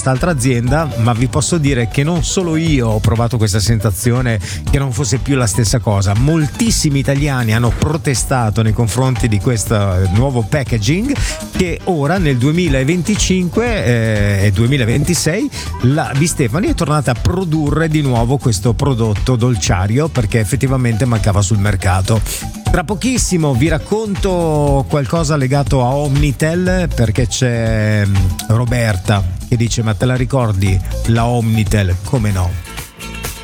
quest'altra azienda, ma vi posso dire che non solo io ho provato questa sensazione che non fosse più la stessa cosa. Moltissimi italiani hanno protestato nei confronti di questo nuovo packaging, che ora nel 2025 e 2026 la Di Stefani è tornata a produrre di nuovo questo prodotto dolciario, perché effettivamente mancava sul mercato. Tra pochissimo vi racconto qualcosa legato a Omnitel, perché c'è Roberta che dice: ma te la ricordi la Omnitel? Come no?